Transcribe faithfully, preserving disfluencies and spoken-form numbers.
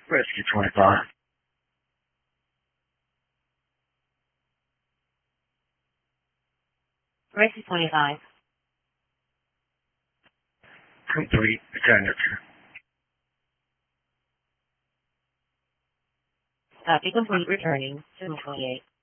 Rescue twenty-five. Rescue twenty-five. Complete attendance. Copy complete, returning seven twenty-eight.